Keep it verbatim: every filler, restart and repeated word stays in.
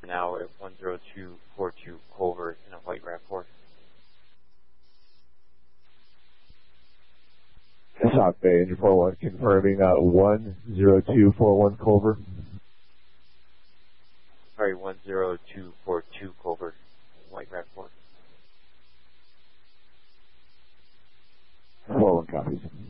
now at one zero two four two Culver in a white RAV4. South Bay, Engine four one, confirming uh, one zero two four one Culver. Sorry, one zero two four two Culver, white RAV4. four one copies.